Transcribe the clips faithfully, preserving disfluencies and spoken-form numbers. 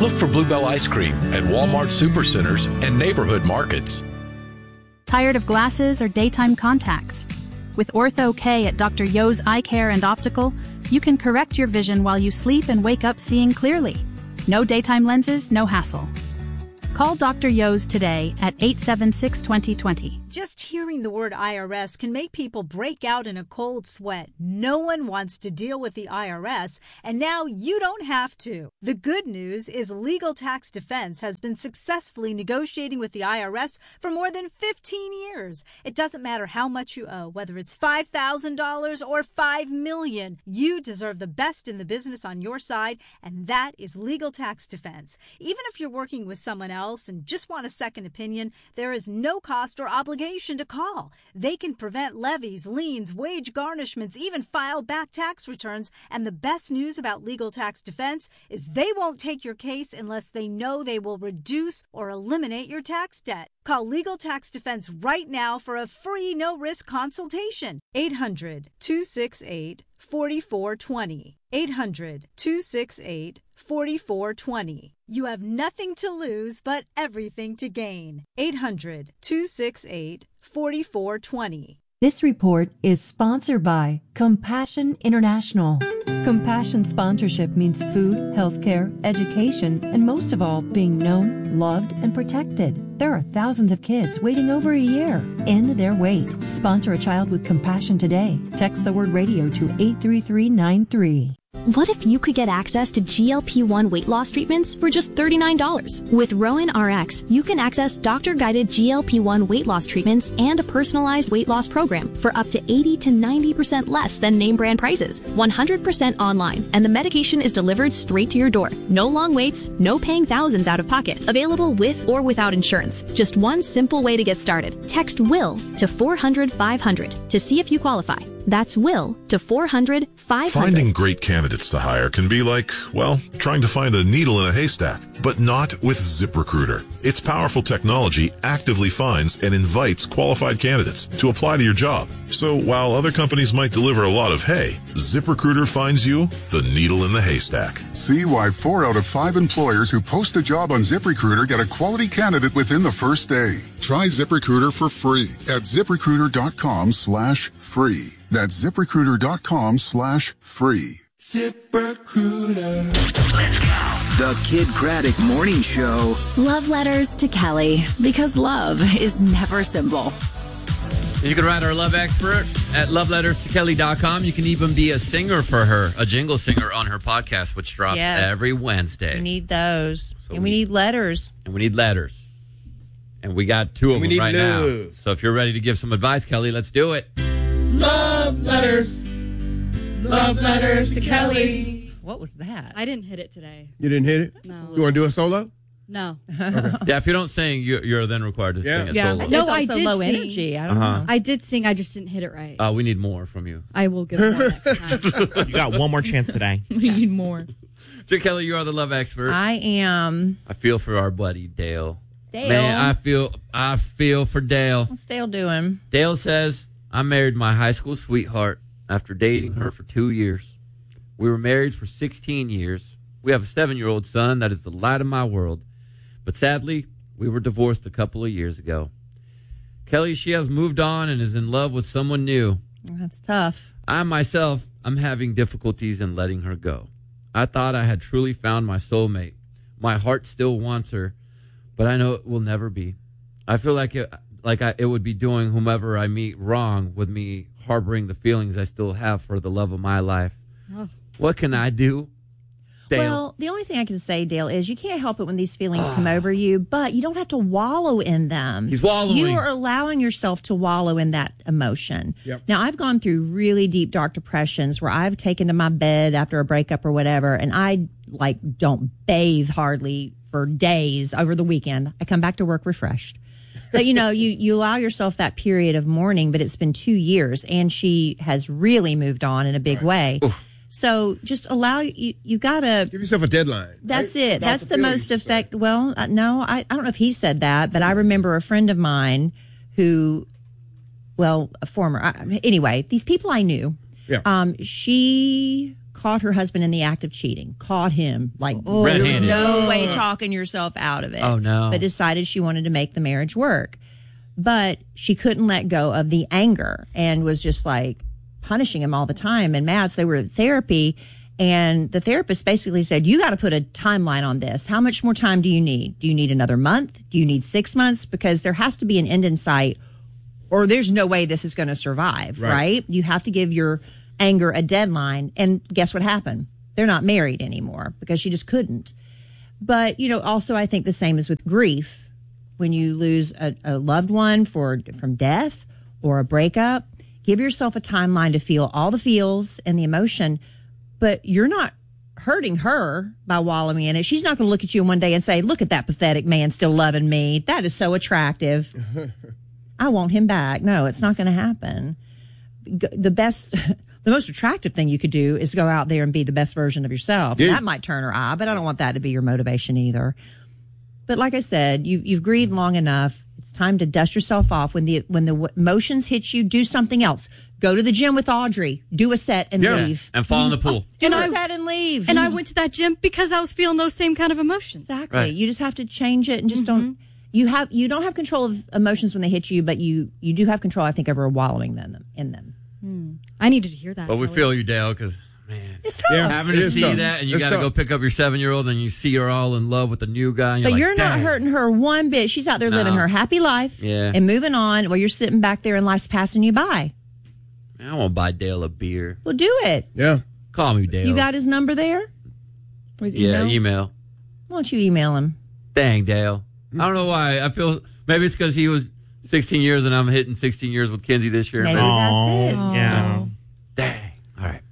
Look for Bluebell Ice Cream at Walmart Supercenters and neighborhood markets. Tired of glasses or daytime contacts? With Ortho K at Doctor Yo's Eye Care and Optical, you can correct your vision while you sleep and wake up seeing clearly. No daytime lenses, no hassle. Call Doctor Yo's today at eight seven six, two zero two zero. Just hearing the word I R S can make people break out in a cold sweat. No one wants to deal with the I R S, and now you don't have to. The good news is Legal Tax Defense has been successfully negotiating with the I R S for more than fifteen years. It doesn't matter how much you owe, whether it's five thousand dollars or five million dollars. You deserve the best in the business on your side, and that is Legal Tax Defense. Even if you're working with someone else and just want a second opinion, there is no cost or obligation to call. They can prevent levies, liens, wage garnishments, even file back tax returns. And the best news about Legal Tax Defense is they won't take your case unless they know they will reduce or eliminate your tax debt. Call Legal Tax Defense right now for a free no-risk consultation. eight hundred, two six eight, four four two zero. eight hundred, two six eight, four four two zero. You have nothing to lose but everything to gain. eight hundred, two six eight, four four two zero. This report is sponsored by Compassion International. Compassion sponsorship means food, healthcare, education, and most of all, being known, loved, and protected. There are thousands of kids waiting over a year. End their wait. Sponsor a child with compassion today. Text the word radio to eight three three nine three. What if you could get access to G L P one weight loss treatments for just thirty-nine dollars? With Rowan R X, you can access doctor-guided G L P one weight loss treatments and a personalized weight loss program for up to eighty to ninety percent less than name brand prices. one hundred percent online, and the medication is delivered straight to your door. No long waits, no paying thousands out of pocket. Available with or without insurance. Just one simple way to get started. Text WILL to four hundred, five hundred to see if you qualify. That's WILL to four hundred, five hundred. Finding great candidates to hire can be like, well, trying to find a needle in a haystack, but not with ZipRecruiter. Its powerful technology actively finds and invites qualified candidates to apply to your job. So while other companies might deliver a lot of hay, ZipRecruiter finds you the needle in the haystack. See why four out of five employers who post a job on ZipRecruiter get a quality candidate within the first day. Try ZipRecruiter for free at ZipRecruiter.com slash free. That's ZipRecruiter.com slash free. ZipRecruiter. Let's go. The Kid Craddock Morning Show. Love letters to Kelly, because love is never simple. You can write our love expert at love letters to kelly dot com. You can even be a singer for her, a jingle singer on her podcast, which drops yes. every Wednesday. We need those. So and we, we need letters. And we need letters. And we got two of and them right love. now. So if you're ready to give some advice, Kelly, let's do it. Love letters. Love letters to Kelly. What was that? I didn't hit it today. You didn't hit it? No. You want to do a solo? No. Okay. Yeah, if you don't sing, you're, you're then required to yeah. sing a yeah. solo. No, I did low sing. energy. I don't Uh-huh. know. I did sing. I just didn't hit it right. Uh, we need more from you. I will get more next time. You got one more chance today. We need more. So, Kelly, you are the love expert. I am. I feel for our buddy, Dale. Dale. Man, I feel, I feel for Dale. What's Dale doing? Dale says, I married my high school sweetheart after dating her for two years. We were married for sixteen years. We have a seven-year-old son that is the light of my world. But sadly, we were divorced a couple of years ago. Kelly, she has moved on and is in love with someone new. That's tough. I myself, I'm having difficulties in letting her go. I thought I had truly found my soulmate. My heart still wants her, but I know it will never be. I feel like it, like I, it would be doing whomever I meet wrong with me harboring the feelings I still have for the love of my life. Oh. What can I do? Dale. Well, the only thing I can say, Dale, is you can't help it when these feelings come over you, but you don't have to wallow in them. He's wallowing. You are allowing yourself to wallow in that emotion. Yep. Now, I've gone through really deep, dark depressions where I've taken to my bed after a breakup or whatever, and I, like, don't bathe hardly for days over the weekend. I come back to work refreshed. But, you know, you, you allow yourself that period of mourning, but it's been two years, and she has really moved on in a big way. Oof. So just allow you. You gotta give yourself a deadline. That's right? it. About that's the the most feelings, effect. Well, uh, no, I, I don't know if he said that, but I remember a friend of mine who, well, a former. I, anyway, these people I knew. Yeah. Um, she caught her husband in the act of cheating. Caught him. Like, Oh. there was Red-handed. no way talking yourself out of it. Oh, no. But decided she wanted to make the marriage work. But she couldn't let go of the anger and was just like punishing him all the time and mad. So they were at therapy. And the therapist basically said, you got to put a timeline on this. How much more time do you need? Do you need another month? Do you need six months? Because there has to be an end in sight or there's no way this is going to survive, right. right? You have to give your anger a deadline. And guess what happened? They're not married anymore because she just couldn't. But, you know, also I think the same is with grief. When you lose a, a loved one for from death or a breakup, give yourself a timeline to feel all the feels and the emotion. But you're not hurting her by wallowing in it. She's not going to look at you one day and say, look at that pathetic man still loving me. That is so attractive. I want him back. No, it's not going to happen. The best, the most attractive thing you could do is go out there and be the best version of yourself. Yeah. That might turn her eye, but I don't want that to be your motivation either. But like I said, you, you've grieved long enough. It's time to dust yourself off. When the when the emotions hit you, do something else. Go to the gym with Audrey. Do a set and yeah. leave. And fall in the pool. Do and a I, set and leave. And I went to that gym because I was feeling those same kind of emotions. Exactly. Right. You just have to change it and just mm-hmm. don't. You have you don't have control of emotions when they hit you, but you you do have control, I think, over wallowing them in them. Hmm. I needed to hear that. But we Kelly. feel you, Dale, because man, it's tough. Yeah, having it to see tough. that, and you It's got to tough. go pick up your seven-year-old, and you see her all in love with the new guy. And you're But like, you're not dang. hurting her one bit. She's out there No. living her happy life Yeah. and moving on while you're sitting back there and life's passing you by. Man, I want to buy Dale a beer. Well, do it. Yeah. Call me, Dale. You got his number there? Was yeah, email? email. Why don't you email him? Dang, Dale. I don't know why. I feel maybe it's because he was sixteen years and I'm hitting sixteen years with Kinsey this year. Maybe that's it. Yeah. Dang. All right.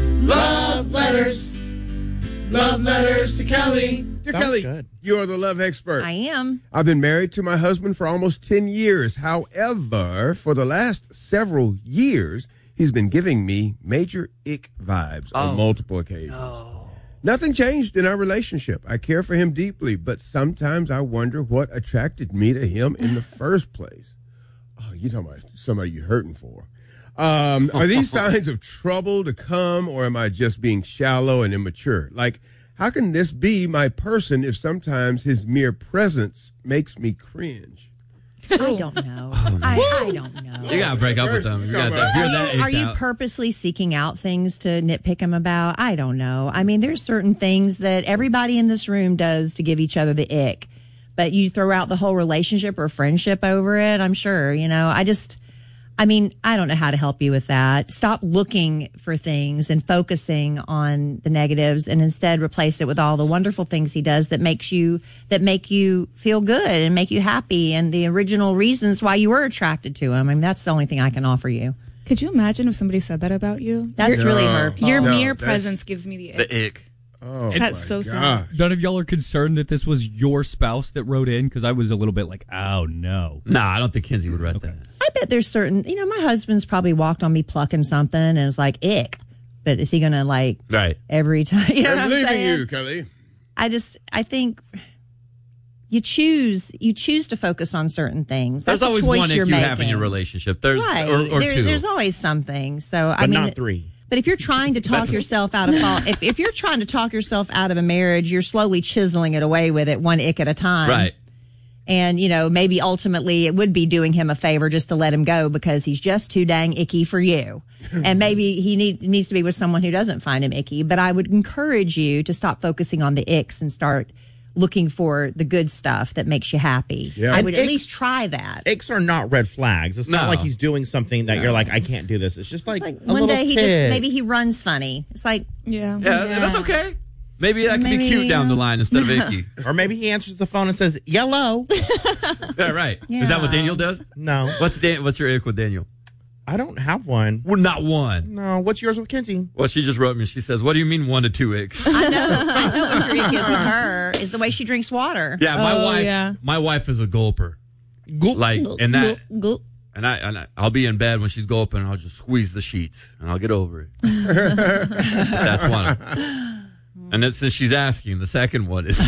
Love letters. Love letters to Kelly. Dear Sounds Kelly, good. you are the love expert. I am. I've been married to my husband for almost ten years. However, for the last several years, he's been giving me major ick vibes Oh. on multiple occasions. Nothing changed in our relationship. I care for him deeply, but sometimes I wonder what attracted me to him in the first place. Oh, you're talking about somebody you're hurting for. Um, are these signs of trouble to come, or am I just being shallow and immature? Like, how can this be my person if sometimes his mere presence makes me cringe? I don't know. I, I don't know. You got to break up with them. You got to hear that. Are you, are you out. purposely seeking out things to nitpick him about? I don't know. I mean, there's certain things that everybody in this room does to give each other the ick, but you throw out the whole relationship or friendship over it, I'm sure. You know, I just, I mean, I don't know how to help you with that. Stop looking for things and focusing on the negatives and instead replace it with all the wonderful things he does that makes you, that make you feel good and make you happy and the original reasons why you were attracted to him. I mean, that's the only thing I can offer you. Could you imagine if somebody said that about you? That's Your- really hurtful. Your No, mere that's- presence gives me the ick. The ick. Oh, That's so sad. None of y'all are concerned that this was your spouse that wrote in? Because I was a little bit like, oh, no. Nah, I don't think Kinsey would write that. I bet there's certain, you know, my husband's probably walked on me plucking something and it's like, ick. But is he going to like Right. every time? You know what I'm I'm leaving saying? you, Kelly. I just, I think you choose, you choose to focus on certain things. There's That's a always choice one ick you're you making. have in your relationship. There's right. or, or There- two. There's always something. So I But mean, not three. But if you're trying to talk That's- yourself out of fall, if if you're trying to talk yourself out of a marriage, you're slowly chiseling it away with it one ick at a time. Right. And, you know, maybe ultimately it would be doing him a favor just to let him go because he's just too dang icky for you. And maybe he need, needs to be with someone who doesn't find him icky. But I would encourage you to stop focusing on the icks and start looking for the good stuff that makes you happy. Yeah. I And would at icks- least try that. Icks are not red flags. It's not No. like he's doing something that you're like, I can't do this. It's just like, Like a one little day he tick. just, maybe he runs funny. It's like, Yeah. Yeah, that's okay. Maybe that could be Maybe, cute down the uh, line instead of icky. Or maybe he answers the phone and says, yellow. Yeah, right. Is that what Daniel does? No. What's Dan- What's your ick with Daniel? I don't have one. Well, not one. No. What's yours with Kinsey? Well, she just wrote me. She says, "What do you mean one to two icks?" I know, I know what your ick is with her is the way she drinks water. Yeah, my Oh, wife. yeah. My wife is a gulper. Like, and that, and I, and I, I'll be in bed when she's gulping, and I'll just squeeze the sheets, and I'll get over it. That's one. of them. And then since she's asking, the second one is.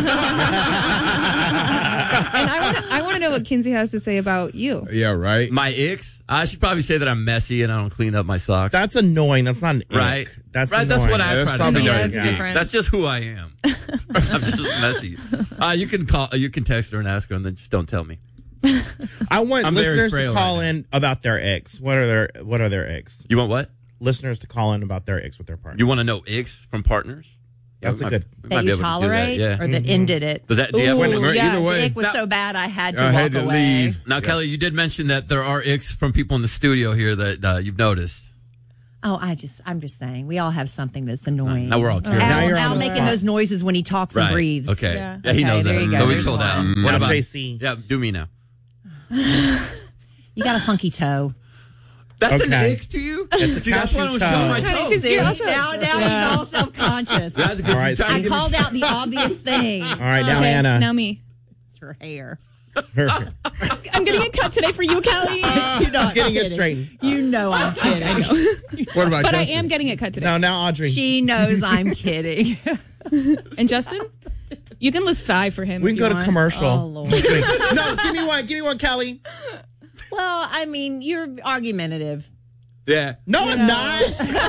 And I want to I want to know what Kinsey has to say about you. Yeah, right. My icks? I should probably say that I'm messy and I don't clean up my socks. That's annoying. That's not an ick. Right. That's right. That's annoying. what I Yeah, try that's to say. probably Yeah, not- that's different. That's just who I am. I'm just messy. Uh, you can call. You can text her and ask her, and then just don't tell me. I want I'm very listeners to frail call right in about their icks. What are their What are their icks? You want what? Listeners to call in about their icks with their partner. You want to know icks from partners? That's we a might- good- we That might be you able to do tolerate, that, yeah. or that ended it. Does that? Do you have Ooh, one? yeah, Either way. the ick was Now- so bad I had to I walk had to away. leave. Now, Kelly, you did mention that there are icks from people in the studio here that uh, you've noticed. Oh, I just, I'm just saying, we all have something that's annoying. Now we're all curious. Al, Now you're Al on the making spot. those noises when he talks and Right. breathes. Okay. Yeah. Yeah, he Okay, knows there that. you go. So we There's told one. out. Now What about J C? Yeah, do me now. You got a funky toe. That's an Okay. ick to you? It's a See, that's why I cashew was showing toe. my Honey, toes. she's- See, You're also- now, now Yeah. he's all self-conscious. That's because All right, you're trying I to give me- called out the obvious thing. All right, now Okay, Anna. Now me. It's her hair. I'm getting it cut today for you, Kelly. You're not Getting it kidding. straightened. You know I'm kidding. I know. What about But I Justin? am getting it cut today. No, now Audrey. She knows I'm kidding. And Justin, you can list five for him. we if can you go to want. commercial. Oh, Lord. No, give me one. Give me one, Kelly. Well, I mean, you're argumentative. Yeah. No, I'm not.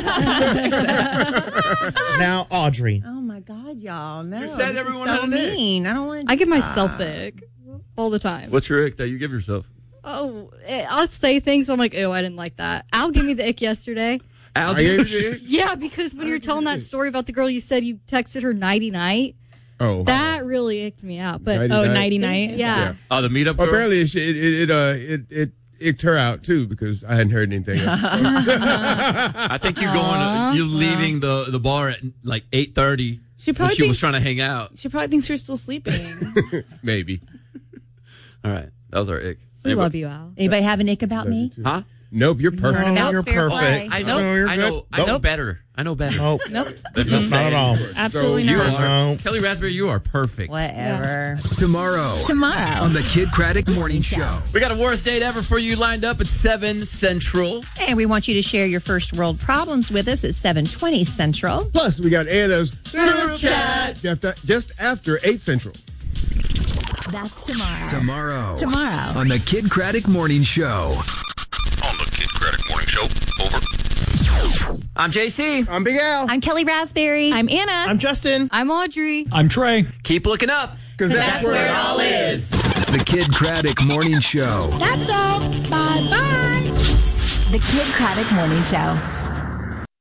Now Audrey. Oh my God, y'all! No, You said this is everyone so had an ick. mean. I don't want. I give myself the ick all the time. What's your ick that you give yourself? Oh, eh, I'll say things. I'm like, ew, I didn't like that. Al gave me the ick yesterday. Al, I gave you the ick? Yeah, because when you were telling that story about the girl, you said you texted her nighty night. Oh, That really icked me out. But Nighty Oh, night. nighty night. yeah. Yeah. Oh, the meetup girl? Apparently, it it it, it uh it it icked her out too because I hadn't heard anything. Else. I think you're going. To, you're leaving the, the bar at like eight thirty. She probably She was thinks- trying to hang out. She probably thinks you're still sleeping. Maybe. All right, that was our ick. We love you, Al. Anybody have an ick about me? Huh? Nope, you're perfect. About you're fair perfect. play. I know. No, you're I know. good. I know Nope. better. I know better. Nope. Nope. That's Not at all. Absolutely You not. are No. Kelly Raspberry. You are perfect. Whatever. Tomorrow. Tomorrow. On the Kid Craddock Morning Show. We got a worst date ever for you lined up at seven Central. And we want you to share your first world problems with us at seven twenty Central. Plus, we got Anna's group chat just, just after eight Central. That's tomorrow. Tomorrow. Tomorrow. On the Kid Craddock Morning Show. On the Kid Craddock Morning Show. Over. I'm J C. I'm Big Al. I'm Kelly Raspberry. I'm Anna. I'm Justin. I'm Audrey. I'm Trey. Keep looking up. Because that's, where it all is. The Kid Craddock Morning Show. That's all. Bye bye. The Kid Craddock Morning Show.